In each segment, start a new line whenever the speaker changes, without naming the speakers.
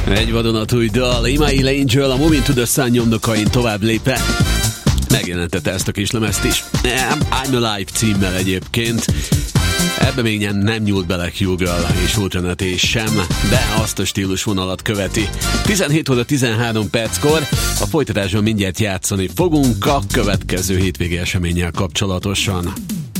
Egy vadonatúj dal, Email Angel, a Moving to the Sun nyomdokain tovább lépve megjelentette ezt a kis lemezt is. I'm Alive címmel egyébként. Ebbe még nem nyúlt bele Q-Girl és Ultraneté sem, de azt a stílusvonalat követi. 17 óra 13 perckor a folytatásban mindjárt játszani fogunk a következő hétvégi eseménnyel kapcsolatosan.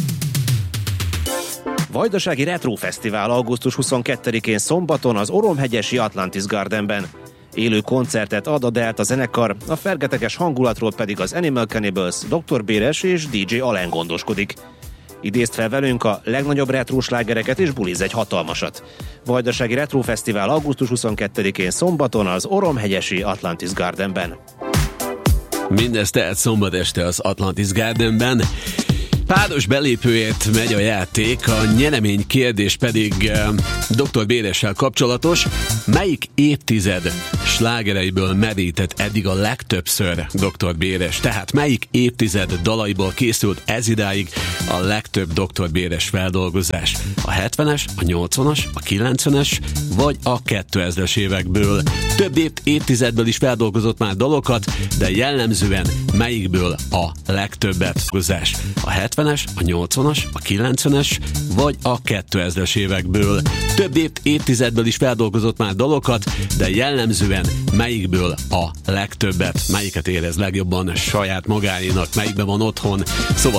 Vajdasági Retro Fesztivál augusztus 22-én szombaton az Oromhegyesi Atlantis Gardenben. Élő koncertet ad a Delta zenekar, a fergeteges hangulatról pedig az Animal Cannibals, Dr. Béres és DJ Alen gondoskodik. Idézd fel velünk a legnagyobb retro slágereket és buliz egy hatalmasat. Vajdasági Retro Fesztivál augusztus 22-én szombaton az Oromhegyesi Atlantis Gardenben.
Mindez tehát szombat este az Atlantis Gardenben. Páros belépőért megy a játék, a nyeremény kérdés pedig Dr. Béressel kapcsolatos. Melyik évtized slágereiből merített eddig a legtöbbször Dr. Béres? Tehát melyik évtized dalaiból készült ezidáig a legtöbb Dr. Béres feldolgozás? A 70-es, a 80-as, a 90-es vagy a 2000-es évekből? Több évtizedből is feldolgozott már dalokat, de jellemzően melyikből a legtöbbet dolgozás? A 70-es, a 80-as, a 90-es vagy a 2000-es évekből? Több évtizedből is feldolgozott már dalokat, de jellemzően melyikből a legtöbbet? Melyiket érez legjobban saját magáénak? Melyikben van otthon? Szóval